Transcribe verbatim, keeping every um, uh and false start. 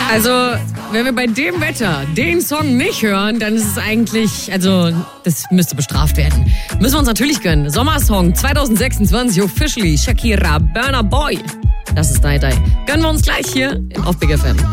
Also, wenn wir bei dem Wetter den Song nicht hören, dann ist es eigentlich, also, das müsste bestraft werden. Müssen wir uns natürlich gönnen. Sommersong zwanzig sechsundzwanzig, officially, Shakira, Burna Boy. Das ist Die Die. Gönnen wir uns gleich hier auf Big F M.